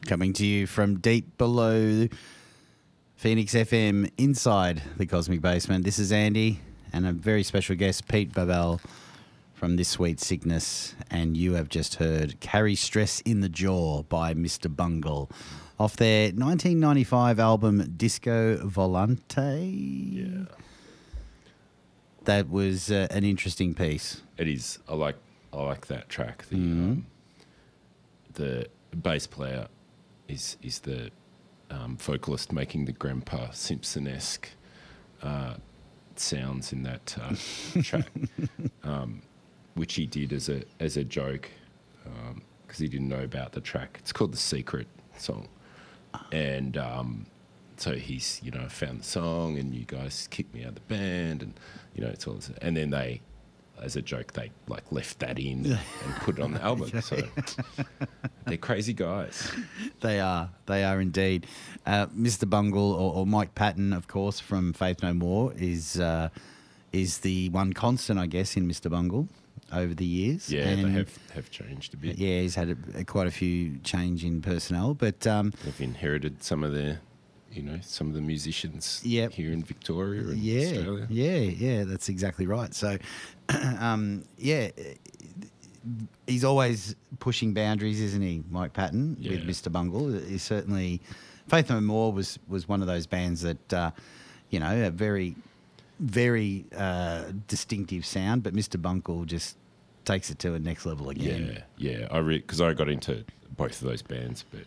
Coming to you from deep below Phoenix FM inside the Cosmic Basement. This is Andy and a very special guest, Pete Babel from This Sweet Sickness. And you have just heard Carry Stress in the Jaw by Mr. Bungle off their 1995 album Disco Volante. Yeah. That was an interesting piece. It is. I like that track. The bass player is the vocalist making the Grandpa Simpson-esque sounds in that track, which he did as a joke because he didn't know about the track. It's called The Secret song, and so he's found the song, and you guys kicked me out of the band, and it's all. And then they, as a joke, they left that in and put it on the album. So they're crazy guys. They are indeed. Mr. Bungle or Mike Patton, of course, from Faith No More, is the one constant, I guess, in Mr. Bungle over the years. Yeah, and they have changed a bit. Yeah, he's had quite a few change in personnel, but they've inherited some of the musicians here in Victoria and Australia. Yeah, that's exactly right. So, he's always pushing boundaries, isn't he, Mike Patton, with Mr. Bungle? He's certainly... Faith No More was one of those bands that, a very, very distinctive sound, but Mr. Bungle just takes it to a next level again. Yeah, because I got into both of those bands, but